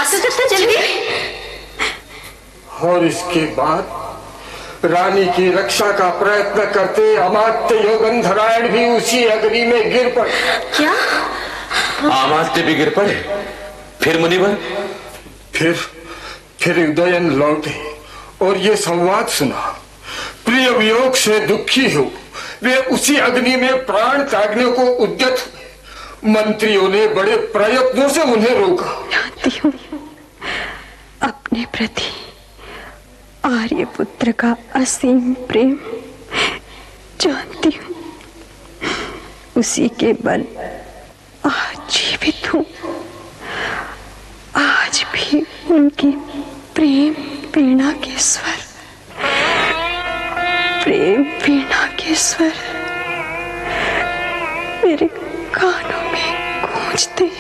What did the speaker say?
पास इतना जल्दी? और इसके बाद रानी की रक्षा का प्रयत्न करते अमात्य योगंधरायण भी उसी अग्नि में गिर पड़े। क्या? अमात्य भी गिर पड़े? फिर मुनिवर? फिर उदयन लौटे और ये संवाद सुना। प्रिय वियोग से दुखी हो वे उसी अग्नि में प्राण त्यागने को उद्यत हुए। मंत्रियों ने बड़े प्रयत्नों से उन्हें रोका। जानती हूँ अपने प्रति आर्यपुत्र का असीम प्रेम, जानती हूँ उसी के बल आज जीवित हूँ। आज भी उनकी प्रेम वीणा के स्वर, प्रेम वीणा के स्वर मेरे कानों में गूंजते हैं।